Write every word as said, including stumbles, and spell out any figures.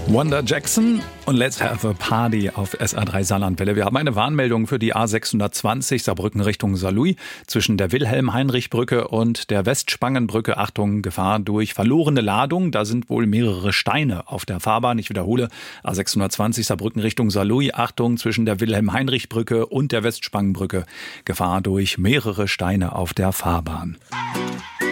Wanda Jackson und Let's Have a Party auf S A drei Saarlandwelle. Wir haben eine Warnmeldung für die A sechshundertzwanzig Saarbrücken Richtung Saarlouis zwischen der Wilhelm-Heinrich-Brücke und der Westspangenbrücke. Achtung, Gefahr durch verlorene Ladung. Da sind wohl mehrere Steine auf der Fahrbahn. Ich wiederhole, A sechshundertzwanzig Saarbrücken Richtung Saarlouis. Achtung, zwischen der Wilhelm-Heinrich-Brücke und der Westspangenbrücke. Gefahr durch mehrere Steine auf der Fahrbahn.